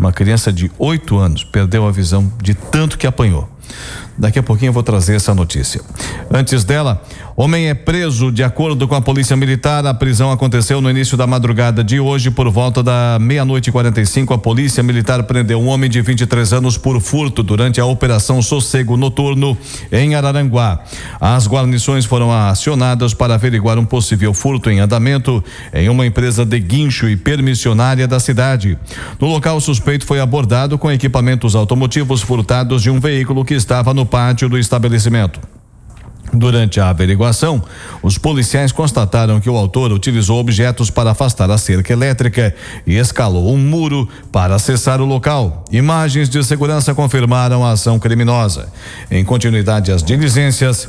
Uma criança de 8 anos perdeu a visão de tanto que apanhou. Daqui a pouquinho eu vou trazer essa notícia. Antes dela, homem é preso. De acordo com a Polícia Militar, a prisão aconteceu no início da madrugada de hoje. Por volta da 00:45, a Polícia Militar prendeu um homem de 23 anos por furto durante a Operação Sossego Noturno em Araranguá. As guarnições foram acionadas para averiguar um possível furto em andamento em uma empresa de guincho e permissionária da cidade. No local, o suspeito foi abordado com equipamentos automotivos furtados de um veículo que estava no pátio do estabelecimento. Durante a averiguação, os policiais constataram que o autor utilizou objetos para afastar a cerca elétrica e escalou um muro para acessar o local. Imagens de segurança confirmaram a ação criminosa. Em continuidade às diligências,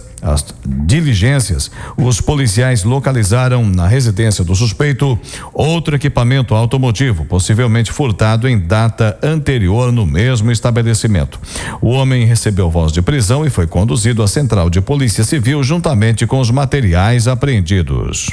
os policiais localizaram na residência do suspeito outro equipamento automotivo, possivelmente furtado em data anterior no mesmo estabelecimento. O homem recebeu voz de prisão e foi conduzido à Central de Polícia Civil juntamente com os materiais apreendidos.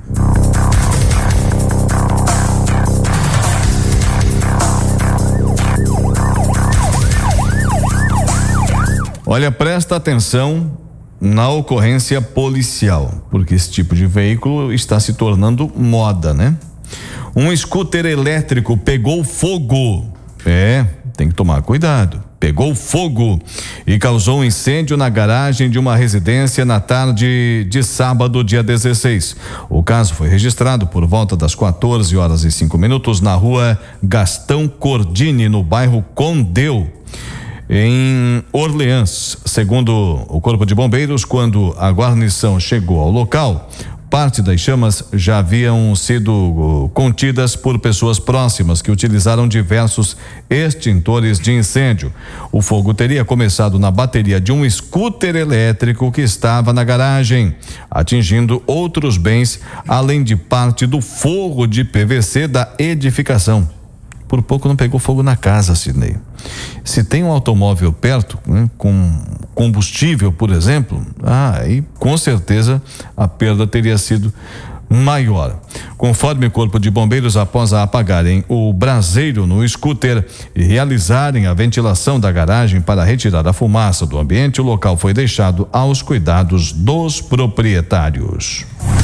Olha, presta atenção na ocorrência policial, porque esse tipo de veículo está se tornando moda, né? Um scooter elétrico pegou fogo. Tem que tomar cuidado. Pegou fogo e causou um incêndio na garagem de uma residência na tarde de sábado, dia 16. O caso foi registrado por volta das 14h05 na rua Gastão Cordini, no bairro Condeu, em Orleans. Segundo o Corpo de Bombeiros, quando a guarnição chegou ao local, parte das chamas já haviam sido contidas por pessoas próximas que utilizaram diversos extintores de incêndio. O fogo teria começado na bateria de um scooter elétrico que estava na garagem, atingindo outros bens, além de parte do forro de PVC da edificação. Por pouco não pegou fogo na casa, Sidney. Se tem um automóvel perto, né, com combustível, por exemplo, aí com certeza a perda teria sido maior. Conforme o Corpo de Bombeiros, após apagarem o braseiro no scooter e realizarem a ventilação da garagem para retirar a fumaça do ambiente, o local foi deixado aos cuidados dos proprietários.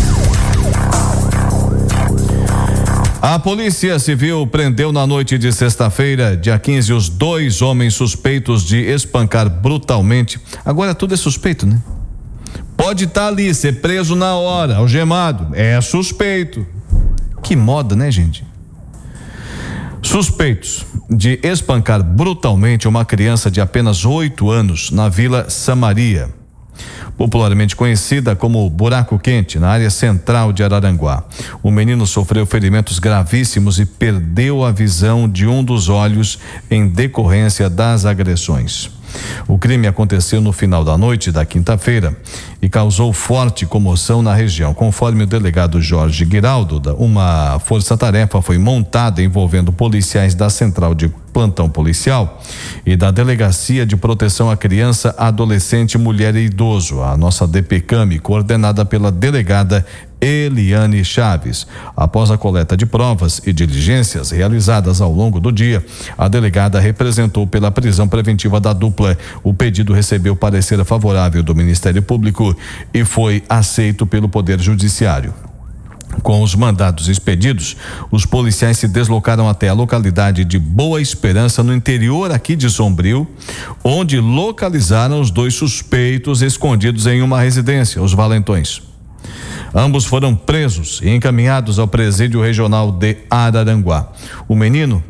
A Polícia Civil prendeu na noite de sexta-feira, dia 15, os 2 homens suspeitos de espancar brutalmente. Agora tudo é suspeito, né? Pode estar ali, ser preso na hora, algemado. É suspeito. Que moda, né, gente? Suspeitos de espancar brutalmente uma criança de apenas 8 anos na Vila Samaria, popularmente conhecida como Buraco Quente, na área central de Araranguá. O menino sofreu ferimentos gravíssimos e perdeu a visão de um dos olhos em decorrência das agressões. O crime aconteceu no final da noite da quinta-feira e causou forte comoção na região. Conforme o delegado Jorge Giraldo, uma força-tarefa foi montada envolvendo policiais da Central de Plantão Policial e da Delegacia de Proteção à Criança, Adolescente, Mulher e Idoso, a nossa DPCAM, coordenada pela delegada Eliane Chaves. Após a coleta de provas e diligências realizadas ao longo do dia, a delegada representou pela prisão preventiva da dupla. O pedido recebeu parecer favorável do Ministério Público e foi aceito pelo Poder Judiciário. Com os mandados expedidos, os policiais se deslocaram até a localidade de Boa Esperança, no interior aqui de Sombrio, onde localizaram os 2 suspeitos escondidos em uma residência, os valentões. Ambos foram presos e encaminhados ao presídio regional de Araranguá. O menino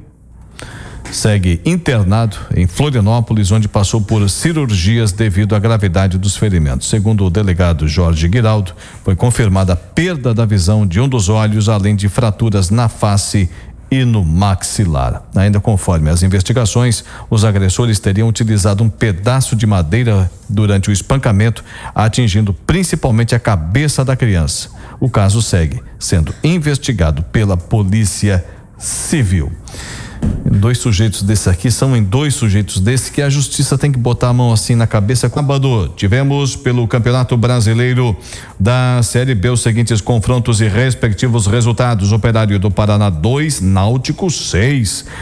segue internado em Florianópolis, onde passou por cirurgias devido à gravidade dos ferimentos. Segundo o delegado Jorge Giraldo, foi confirmada a perda da visão de um dos olhos, além de fraturas na face e no maxilar. Ainda conforme as investigações, os agressores teriam utilizado um pedaço de madeira durante o espancamento, atingindo principalmente a cabeça da criança. O caso segue sendo investigado pela Polícia Civil. 2 sujeitos desses aqui são em 2 sujeitos desses que a justiça tem que botar a mão assim na cabeça. Sábado, tivemos pelo Campeonato Brasileiro da Série B os seguintes confrontos e respectivos resultados: Operário do Paraná 2, Náutico 6.